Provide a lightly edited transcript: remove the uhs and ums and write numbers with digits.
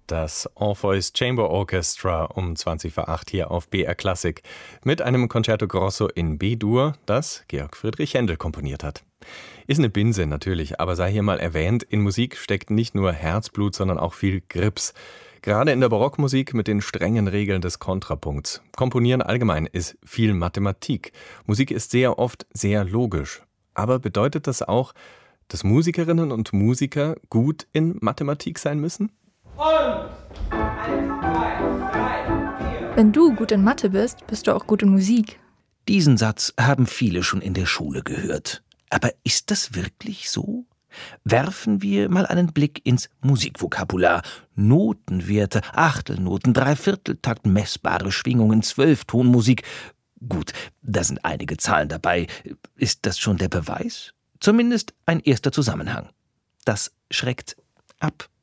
Das Orpheus Chamber Orchestra um 20 vor 8 hier auf BR Klassik mit einem Concerto Grosso in B-Dur, das Georg Friedrich Händel komponiert hat. Ist eine Binse natürlich, aber sei hier mal erwähnt, in Musik steckt nicht nur Herzblut, sondern auch viel Grips. Gerade in der Barockmusik mit den strengen Regeln des Kontrapunkts. Komponieren allgemein ist viel Mathematik. Musik ist sehr oft sehr logisch. Aber bedeutet das auch, dass Musikerinnen und Musiker gut in Mathematik sein müssen? Und 1, 2, 3, 4. Wenn du gut in Mathe bist, bist du auch gut in Musik. Diesen Satz haben viele schon in der Schule gehört. Aber ist das wirklich so? Werfen wir mal einen Blick ins Musikvokabular. Notenwerte, Achtelnoten, Dreivierteltakt, messbare Schwingungen, Zwölftonmusik. Gut, da sind einige Zahlen dabei. Ist das schon der Beweis? Zumindest ein erster Zusammenhang. Das schreckt ab.